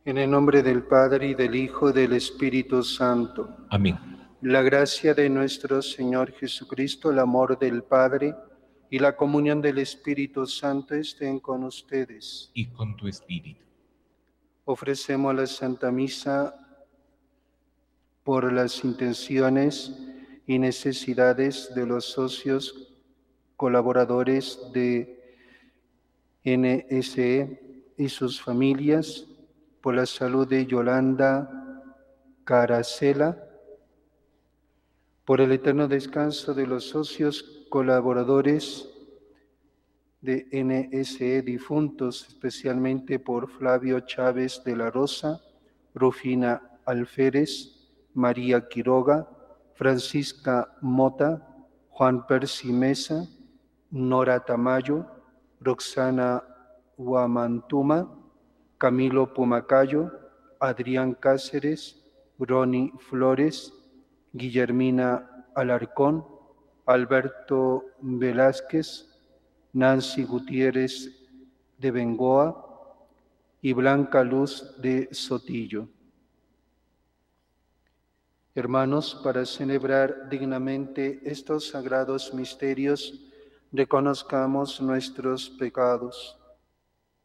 En el nombre del Padre, y del Hijo, y del Espíritu Santo. Amén. La gracia de nuestro Señor Jesucristo, el amor del Padre y la comunión del Espíritu Santo estén con ustedes. Y con tu espíritu. Ofrecemos la Santa Misa por las intenciones y necesidades de los socios colaboradores de NSE y sus familias, por la salud de Yolanda Caracela, por el eterno descanso de los socios colaboradores de NSE difuntos, especialmente por Flavio Chávez de la Rosa, Rufina Alférez, María Quiroga, Francisca Mota, Juan Percy Mesa, Nora Tamayo, Roxana Huamantuma, Camilo Pumacayo, Adrián Cáceres, Ronnie Flores, Guillermina Alarcón, Alberto Velázquez, Nancy Gutiérrez de Bengoa y Blanca Luz de Sotillo. Hermanos, para celebrar dignamente estos sagrados misterios, reconozcamos nuestros pecados.